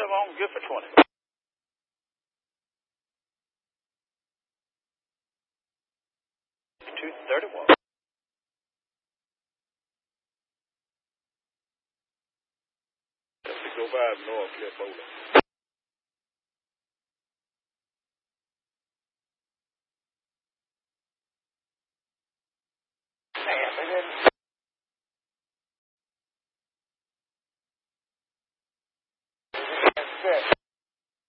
30 long, good for 20. $231. Go by North Cliff Bowling. Man, they didn't.